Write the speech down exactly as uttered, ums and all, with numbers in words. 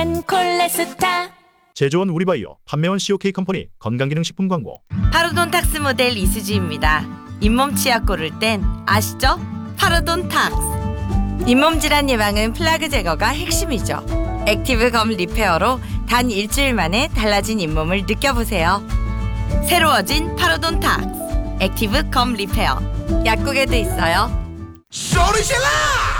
콜레스타. 제조원 우리바이오, 판매원 씨오케이 컴퍼니 건강기능식품 광고. 파로돈탁스 모델 이수지입니다. 잇몸 치약 고를 땐 아시죠? 파로돈탁스. 잇몸 질환 예방은 플라그 제거가 핵심이죠. 액티브 검 리페어로 단 일주일 만에 달라진 잇몸을 느껴보세요. 새로워진 파로돈탁스 액티브 검 리페어. 약국에도 있어요. 소리 질러!